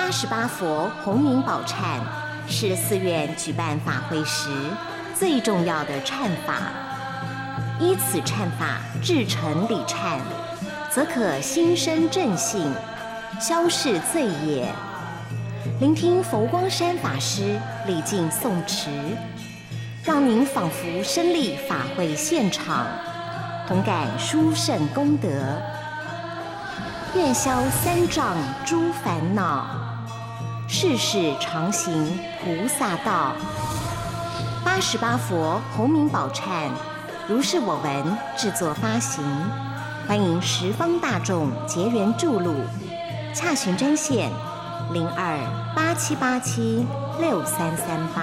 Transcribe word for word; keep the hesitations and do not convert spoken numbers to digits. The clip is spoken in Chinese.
八十八佛洪名宝忏是寺院举办法会时最重要的忏法，依此忏法至诚礼忏，则可心生正信，消逝罪业。聆听佛光山法师礼敬诵持，让您仿佛身历法会现场，同感殊胜功德，愿消三障诸烦恼，世世常行菩萨道。八十八佛洪名宝忏，如是我闻制作发行，欢迎十方大众结缘注录，洽询专线零二八七八七六三三八。